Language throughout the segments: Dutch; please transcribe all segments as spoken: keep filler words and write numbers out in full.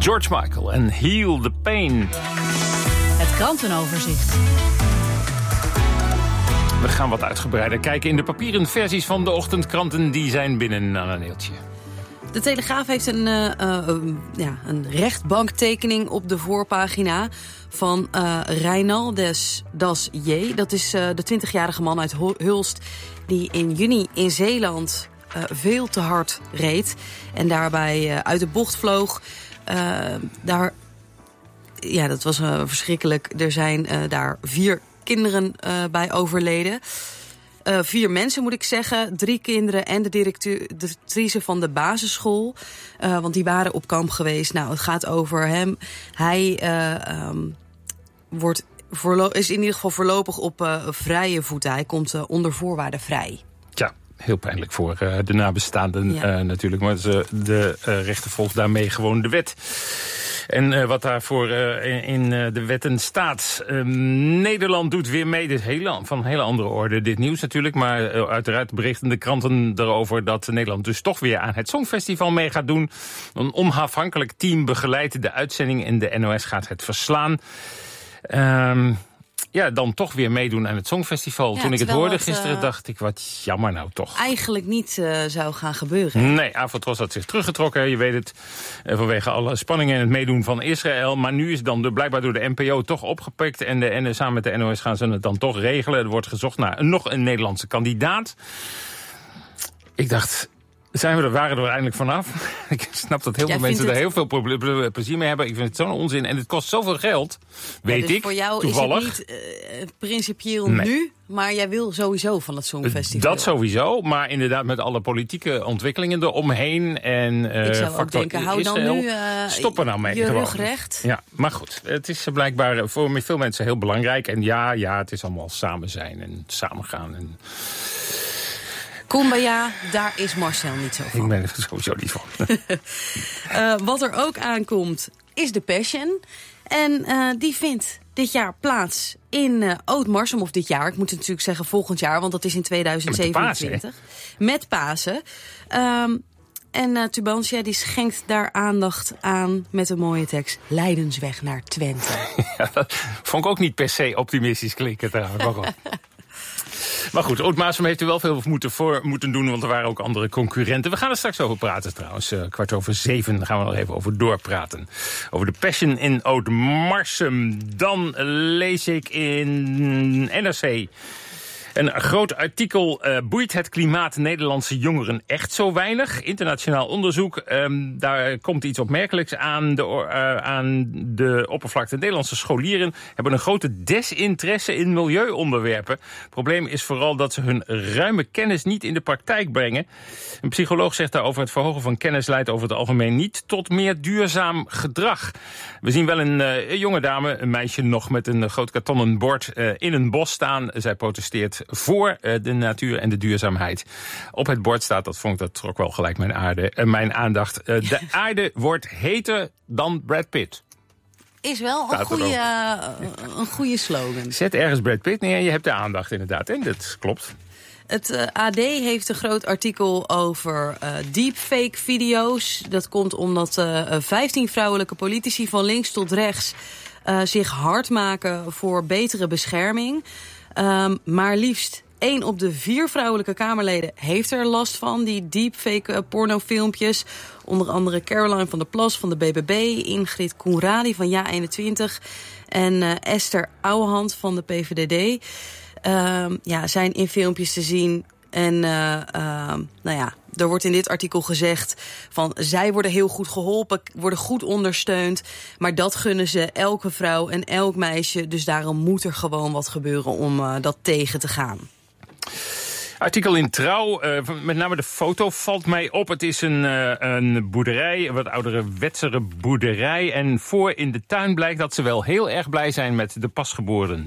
George Michael en Heal the Pain. Het krantenoverzicht. We gaan wat uitgebreider kijken in de papieren versies van de ochtendkranten. Die zijn binnen aan een eeltje. De Telegraaf heeft een, uh, uh, ja, een rechtbanktekening op de voorpagina van uh, Reinaldes Das J. Dat is uh, de twintigjarige man uit Hulst die in juni in Zeeland uh, veel te hard reed. En daarbij uh, uit de bocht vloog. Uh, daar, ja, dat was uh, verschrikkelijk. Er zijn uh, daar vier kinderen uh, bij overleden. Uh, vier mensen, moet ik zeggen. Drie kinderen en de directrice van de basisschool. Uh, want die waren op kamp geweest. Nou, het gaat over hem. Hij uh, um, wordt voorlo- is in ieder geval voorlopig op uh, vrije voeten. Hij komt uh, onder voorwaarden vrij. Tja, heel pijnlijk voor uh, de nabestaanden ja. uh, natuurlijk. Maar de, de uh, rechter volgt daarmee gewoon de wet. En uh, wat daarvoor uh, in, in uh, de wetten staat. Uh, Nederland doet weer mee, dit hele, van een hele andere orde dit nieuws natuurlijk. Maar uh, uiteraard berichten de kranten erover dat Nederland dus toch weer aan het Songfestival mee gaat doen. Een onafhankelijk team begeleidt de uitzending en de N O S gaat het verslaan. Um, Ja, dan toch weer meedoen aan het Songfestival. Ja, Toen ik het hoorde het, gisteren, uh, dacht ik, wat jammer nou toch. Eigenlijk niet uh, zou gaan gebeuren. Nee, Avotros had zich teruggetrokken. Je weet het, uh, vanwege alle spanningen en het meedoen van Israël. Maar nu is het dan de, blijkbaar door de N P O toch opgepikt. En, de, en samen met de N O S gaan ze het dan toch regelen. Er wordt gezocht naar nog een Nederlandse kandidaat. Ik dacht... Zijn we er, waren we er eindelijk vanaf? Ik snap dat heel Jij veel mensen het... er heel veel ple- plezier mee hebben. Ik vind het zo'n onzin. En het kost zoveel geld, weet ja, dus ik, voor jou toevallig. Is het niet uh, principieel nee. nu, maar jij wil sowieso van het Songfestival. Dat sowieso, maar inderdaad met alle politieke ontwikkelingen eromheen. En, uh, ik zou ook denken, hou dan nu uh, stoppen nou mee, je gewoon. rug recht. Ja, maar goed, het is blijkbaar voor veel mensen heel belangrijk. En ja, ja, het is allemaal samen zijn en samen gaan en... Kumbaya, daar is Marcel niet zo van. Ik ben er sowieso niet van. uh, wat er ook aankomt, is de Passion. En uh, die vindt dit jaar plaats in uh, Oud-Marsum. Of dit jaar, ik moet het natuurlijk zeggen volgend jaar, want dat is in tweeduizend zevenentwintig. Met Pasen. Met Pasen. Um, en uh, Tubantia die schenkt daar aandacht aan met een mooie tekst. Leidensweg naar Twente. Ja, dat vond ik ook niet per se optimistisch klinken trouwens. Waarom? Maar goed, Oud-Marsum heeft er wel veel moeten, voor moeten doen, want er waren ook andere concurrenten. We gaan er straks over praten trouwens. Uh, kwart over zeven daar gaan we nog even over doorpraten. Over de Passion in Oud-Marsum. Dan lees ik in N R C... Een groot artikel, uh, boeit het klimaat Nederlandse jongeren echt zo weinig? Internationaal onderzoek, um, daar komt iets opmerkelijks aan de, uh, aan de oppervlakte. Nederlandse scholieren hebben een grote desinteresse in milieuonderwerpen. Het probleem is vooral dat ze hun ruime kennis niet in de praktijk brengen. Een psycholoog zegt daarover, het verhogen van kennis leidt over het algemeen niet tot meer duurzaam gedrag. We zien wel een uh, jonge dame, een meisje nog met een uh, groot kartonnen bord uh, in een bos staan. Zij protesteert voor uh, de natuur en de duurzaamheid. Op het bord staat, dat vond ik, dat trok wel gelijk mijn, aarde, uh, mijn aandacht. Uh, de aarde wordt heter dan Brad Pitt. Is wel een goede, uh, een goede slogan. Zet ergens Brad Pitt neer en je hebt de aandacht inderdaad. En dat klopt. Het uh, A D heeft een groot artikel over uh, deepfake-video's. Dat komt omdat uh, vijftien vrouwelijke politici van links tot rechts uh, zich hard maken voor betere bescherming. Um, maar liefst één op de vier vrouwelijke Kamerleden heeft er last van, die deepfake uh, pornofilmpjes. Onder andere Caroline van der Plas van de B B B, Ingrid Koenradi van Ja eenentwintig en uh, Esther Ouwehand van de P V D D. Um, ja, zijn in filmpjes te zien. En uh, uh, nou ja, er wordt in dit artikel gezegd van zij worden heel goed geholpen, worden goed ondersteund. Maar dat gunnen ze elke vrouw en elk meisje. Dus daarom moet er gewoon wat gebeuren om uh, dat tegen te gaan. Artikel in Trouw, uh, met name de foto valt mij op. Het is een, uh, een boerderij, een wat oudere wetsere boerderij. En voor in de tuin blijkt dat ze wel heel erg blij zijn met de pasgeboren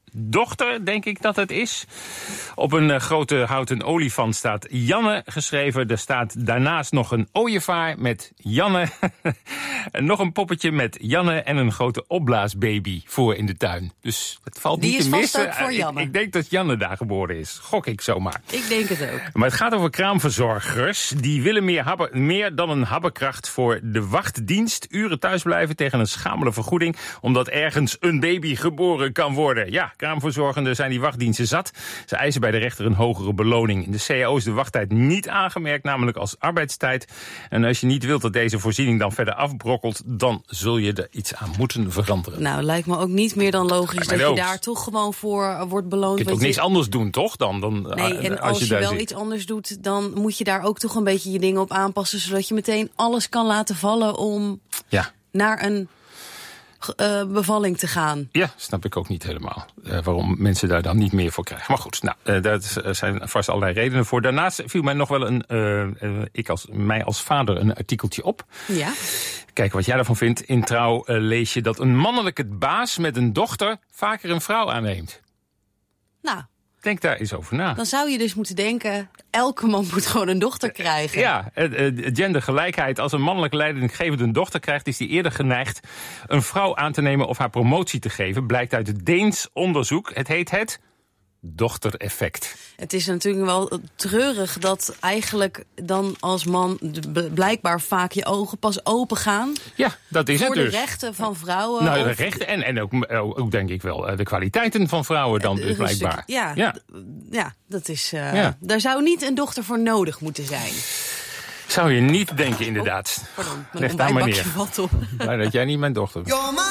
dochter, denk ik dat het is. Op een uh, grote houten olifant staat Janne geschreven. Er staat daarnaast nog een ooievaar met Janne. En nog een poppetje met Janne en een grote opblaasbaby voor in de tuin. Dus het valt Die niet is te vast missen. ook voor Janne. Ik, ik denk dat Janne daar geboren is. Gok ik zomaar. Ik denk het ook. Maar het gaat over kraamverzorgers. Die willen meer, habbe, meer dan een habbekracht voor de wachtdienst. Uren thuisblijven tegen een schamele vergoeding, omdat ergens een baby geboren kan worden. Ja, kraamverzorgenden zijn die wachtdiensten zat. Ze eisen bij de rechter een hogere beloning. In de C A O is de wachttijd niet aangemerkt, namelijk als arbeidstijd. En als je niet wilt dat deze voorziening dan verder afbrokkelt, dan zul je er iets aan moeten veranderen. Nou, lijkt me ook niet meer dan logisch dat je ook. daar toch gewoon voor uh, wordt beloond. Je kunt ook niks anders doen, toch? Dan, dan, nee, uh, en als, als je, je, daar wel zit. iets anders doet, dan moet je daar ook toch een beetje je dingen op aanpassen, zodat je meteen alles kan laten vallen om Ja. naar een uh, bevalling te gaan. Ja, snap ik ook niet helemaal. Uh, waarom mensen daar dan niet meer voor krijgen. Maar goed, nou, uh, daar zijn vast allerlei redenen voor. Daarnaast viel mij nog wel een, uh, uh, ik als, mij als vader een artikeltje op. Ja. Kijk wat jij daarvan vindt. In Trouw uh, lees je dat een mannelijke baas met een dochter vaker een vrouw aanneemt. Nou, denk daar eens over na. Dan zou je dus moeten denken, elke man moet gewoon een dochter krijgen. Ja, gendergelijkheid. Als een mannelijk leidinggevende een dochter krijgt, is die eerder geneigd een vrouw aan te nemen of haar promotie te geven. Blijkt uit het Deens onderzoek. Het heet het dochtereffect. Het is natuurlijk wel treurig dat eigenlijk dan als man blijkbaar vaak je ogen pas open gaan. Ja, dat is voor het dus. Voor de rechten van vrouwen. Nou, de of... rechten en, en ook, ook denk ik wel de kwaliteiten van vrouwen dan dus blijkbaar. Stuk, ja, ja. ja, dat is. Uh, ja. Daar zou niet een dochter voor nodig moeten zijn. Zou je niet denken, inderdaad. Oh, pardon, leg daar maar neer. Valt op. Blij dat jij niet mijn dochter bent.